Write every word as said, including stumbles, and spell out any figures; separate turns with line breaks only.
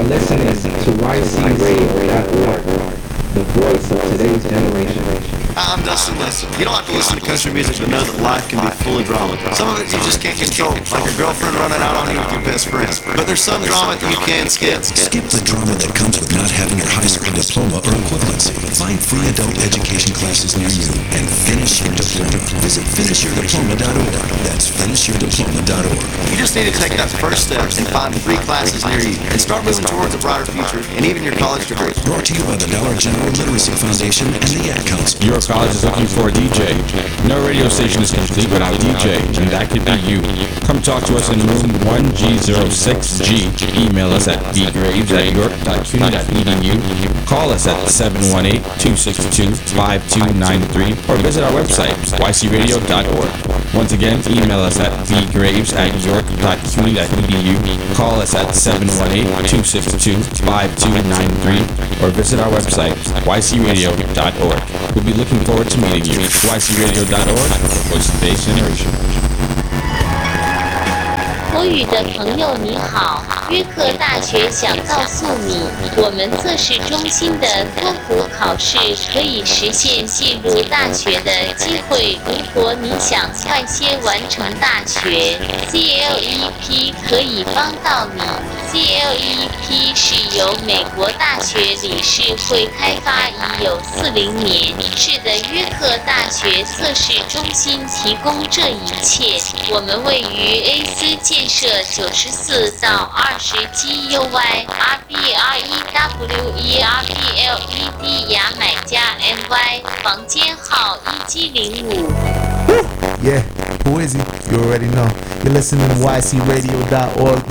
are listening to Y C Radio dot org, the voice of today's generation.
I'm Dustin Dustin. You don't have to listen to country music to know that life can be full of drama. Some of it you just can't control, like your girlfriend running out on you with your best friend. But there's some drama that you can skip.
Skip the drama that comes with not having your high school diploma or equivalency. Find free adult education classes near you and finish your diploma. Visit finish your diploma dot org. That's finish your diploma dot org.
You just need to take that first step and find free classes near you and start moving towards a brighter future and even your college degree.
Brought to you by the Dollar General Literacy Foundation and the Ad Council.
Your college is looking for a D J. No radio station is complete without D J, and that could be you. Come talk to us in room one G zero six G. Email us at b graves at york dot cuny dot e d u. Call us at seven one eight, two six two, five two nine three or visit our website, y c radio dot org. Once again, email us at b graves at york dot cuny dot e d u. Call us at seven one eight, two six two, five two nine three or visit our website, y c radio dot org. We'll be looking forward to meeting you. y c radio dot org, voice of today's generation.
国语的朋友你好，约克大学想告诉你，我们测试中心的多普考试可以实现进入大学的机会。如果你想快些完成大学 ，C L E P 可以帮到你。C L E P 是由美国大学理事会开发，已有四零年。是的，约克大学测试中心提供这一切。我们位于 A 斯建设九十四到二十 G U Y R B R E W E R B L E D 牙买加 M Y 房间号一 G 零五。
Yeah, who is he? You already know. You're listening to Y C radio dot org,